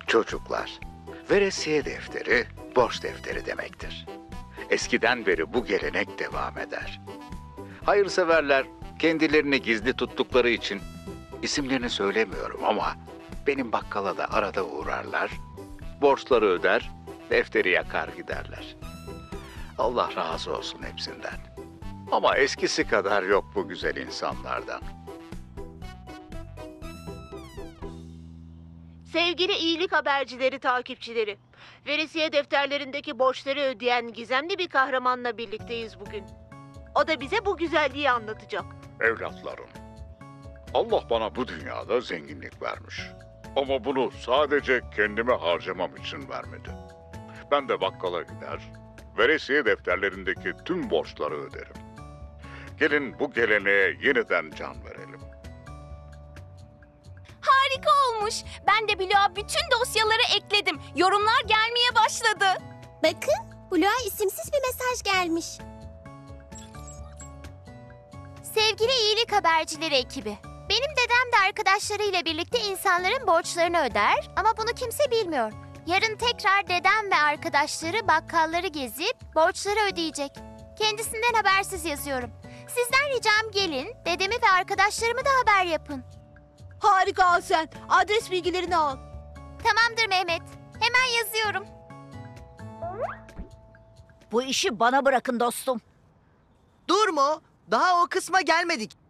Çocuklar, veresiye defteri borç defteri demektir. Eskiden beri bu gelenek devam eder. Hayırseverler kendilerini gizli tuttukları için isimlerini söylemiyorum ama benim bakkala da arada uğrarlar, borçları öder, defteri yakar giderler. Allah razı olsun hepsinden. Ama eskisi kadar yok bu güzel insanlardan. Sevgili iyilik habercileri takipçileri, veresiye defterlerindeki borçları ödeyen gizemli bir kahramanla birlikteyiz bugün. O da bize bu güzelliği anlatacak. Evlatlarım, Allah bana bu dünyada zenginlik vermiş. Ama bunu sadece kendime harcamam için vermedi. Ben de bakkala gider, veresiye defterlerindeki tüm borçları öderim. Gelin bu geleneğe yeniden can verelim. Harika olmuş. Ben de bloğa bütün dosyaları ekledim. Yorumlar gelmeye başladı. Bakın, bloğa isimsiz bir mesaj gelmiş. Sevgili iyilik habercileri ekibi. Benim dedem de arkadaşlarıyla birlikte insanların borçlarını öder ama bunu kimse bilmiyor. Yarın tekrar dedem ve arkadaşları bakkalları gezip borçları ödeyecek. Kendisinden habersiz yazıyorum. Sizden ricam gelin, dedemi ve arkadaşlarımı da haber yapın. Harika Asen, adres bilgilerini al. Tamamdır Mehmet. Hemen yazıyorum. Bu işi bana bırakın dostum. Durma, daha o kısma gelmedik.